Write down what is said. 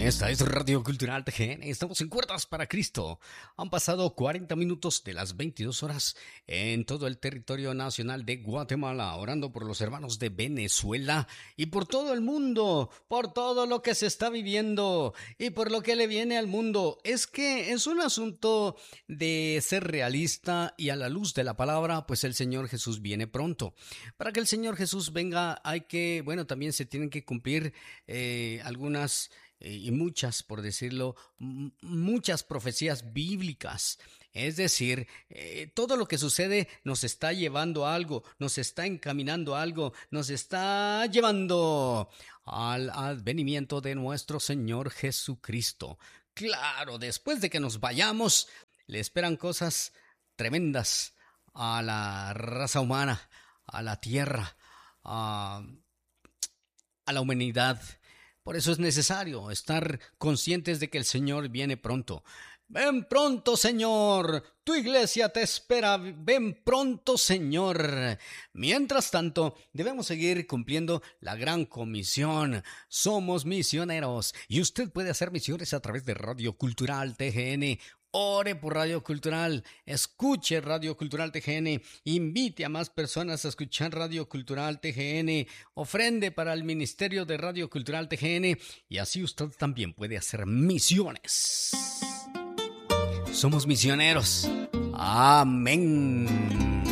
Esta es Radio Cultural TGN. Estamos en Cuerdas para Cristo. Han pasado 40 minutos de las 22 horas en todo el territorio nacional de Guatemala, orando por los hermanos de Venezuela y por todo el mundo, por todo lo que se está viviendo y por lo que le viene al mundo. Es que es un asunto de ser realista y a la luz de la palabra, pues el Señor Jesús viene pronto. Para que el Señor Jesús venga hay que, también se tienen que cumplir algunas y muchas, por decirlo, muchas profecías bíblicas. Es decir, todo lo que sucede nos está llevando a algo, nos está encaminando a algo, nos está llevando al advenimiento de nuestro Señor Jesucristo. Claro, después de que nos vayamos, le esperan cosas tremendas a la raza humana, a la tierra, a la humanidad. Por eso es necesario estar conscientes de que el Señor viene pronto. Ven pronto, Señor. Tu iglesia te espera. Ven pronto, Señor. Mientras tanto, debemos seguir cumpliendo la gran comisión. Somos misioneros y usted puede hacer misiones a través de Radio Cultural TGN. Ore por Radio Cultural, escuche Radio Cultural TGN, invite a más personas a escuchar Radio Cultural TGN, ofrende para el Ministerio de Radio Cultural TGN y así usted también puede hacer misiones. Somos misioneros. Amén.